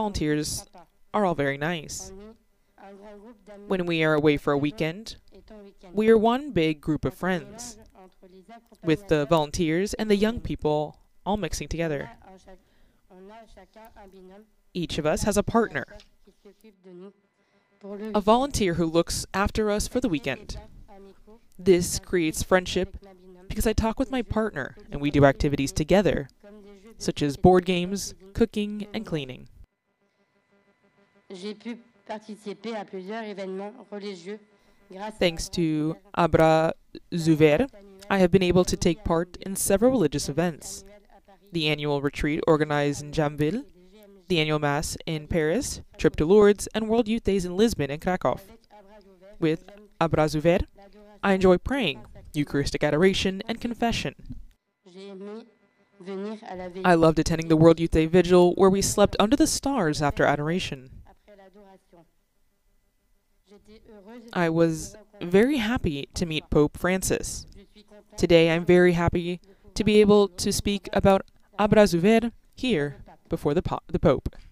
volunteers are all very nice. When we are away for a weekend, we are one big group of friends, with the volunteers and the young people all mixing together. Each of us has a partner, a volunteer who looks after us for the weekend. This creates friendship because I talk with my partner and we do activities together, such as board games, cooking, and cleaning. Thanks to Abra Zuver, I have been able to take part in several religious events. The annual retreat organized in Jamville, the annual Mass in Paris, trip to Lourdes, and World Youth Days in Lisbon and Krakow. With Abra Zuver, I enjoy praying, Eucharistic adoration, and confession. I loved attending the World Youth Day Vigil, where we slept under the stars after adoration. I was very happy to meet Pope Francis. Today I'm very happy to be able to speak about Abra Zuver here before the Pope.